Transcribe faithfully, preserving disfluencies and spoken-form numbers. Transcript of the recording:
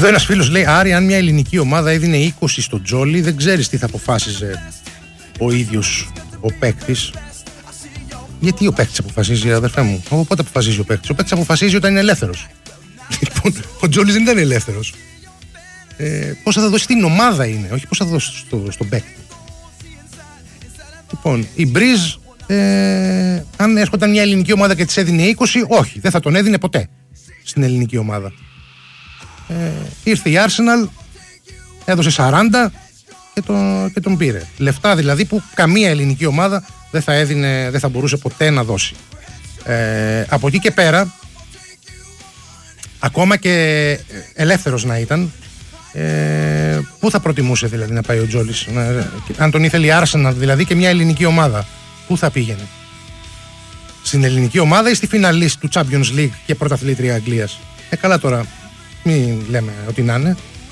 Εδώ ένας φίλος λέει: Άρη, αν μια ελληνική ομάδα έδινε είκοσι στο Τζόλι, δεν ξέρεις τι θα αποφάσιζε ο ίδιος ο παίκτης. Γιατί ο παίκτης αποφασίζει, αδερφέ μου? Πότε αποφασίζει ο παίκτης? Ο παίκτης αποφασίζει όταν είναι ελεύθερος. Λοιπόν, ο Τζόλις δεν ήταν ελεύθερος. Ε, πώς θα δώσει την ομάδα είναι, όχι πώς θα δώσει στο, στον παίκτη. Λοιπόν, η Μπριζ, ε, αν έρχονταν μια ελληνική ομάδα και της έδινε είκοσι, όχι, δεν θα τον έδινε ποτέ στην ελληνική ομάδα. Ε, ήρθε η Arsenal, έδωσε σαράντα και τον, και τον πήρε. Λεφτά δηλαδή που καμία ελληνική ομάδα δεν θα έδινε, δεν θα μπορούσε ποτέ να δώσει. Ε, από εκεί και πέρα, ακόμα και ελεύθερος να ήταν, ε, πού θα προτιμούσε δηλαδή να πάει ο Τζόλις? Να, αν τον ήθελε η Arsenal δηλαδή και μια ελληνική ομάδα, πού θα πήγαινε? Στην ελληνική ομάδα ή στη φιναλίστ του Champions League και πρωταθλήτρια Αγγλίας? Ε, καλά τώρα, μην λέμε ότι να είναι.